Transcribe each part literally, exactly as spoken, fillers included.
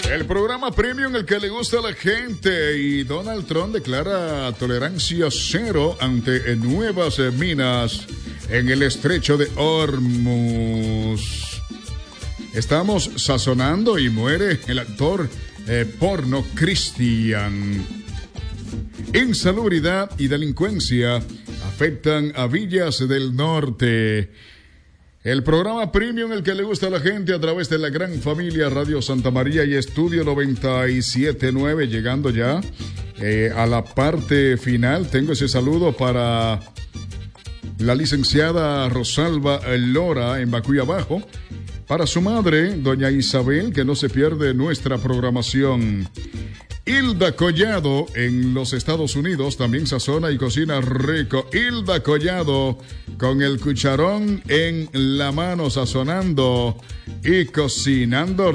El programa premium, el que le gusta a la gente. Y Donald Trump declara tolerancia cero ante nuevas minas en el estrecho de Hormuz. Estamos sazonando y muere el actor eh, porno Christian. Insalubridad y delincuencia afectan a Villas del Norte. El programa premium, el que le gusta a la gente a través de la gran familia Radio Santa María y Estudio noventa y siete punto nueve, llegando ya eh, a la parte final. Tengo ese saludo para la licenciada Rosalba Lora en Bacuy Abajo, para su madre, doña Isabel, que no se pierde nuestra programación. Hilda Collado en los Estados Unidos también sazona y cocina rico. Hilda Collado con el cucharón en la mano, sazonando y cocinando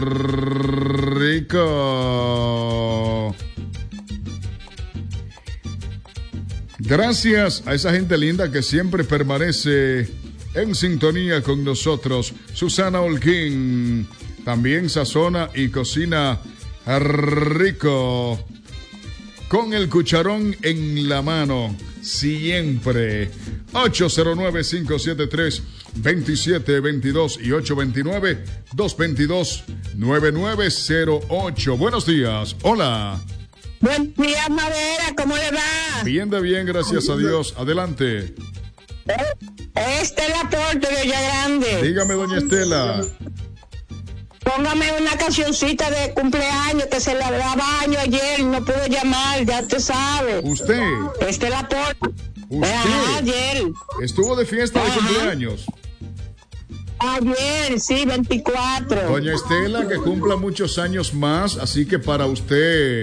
rico. Gracias a esa gente linda que siempre permanece en sintonía con nosotros. Susana Holguín también sazona y cocina rico con el cucharón en la mano siempre. Ocho cero nueve, cinco siete tres, dos siete dos dos y ocho dos nueve, dos dos dos, nueve nueve cero ocho. Buenos días, hola. Buenos días, Madera, ¿cómo le va? Bien de bien, gracias a Dios. Adelante. Estela Porte de Olla Grande. Dígame, doña Estela. Póngame una cancioncita de cumpleaños que se la da baño ayer y no pudo llamar, ya te sabes. ¿Usted? Estela Porte. ¿Usted? Ajá, ayer. ¿Estuvo de fiesta de Ajá. cumpleaños? Ayer, sí, veinticuatro. Doña Estela, que cumpla muchos años más, así que para usted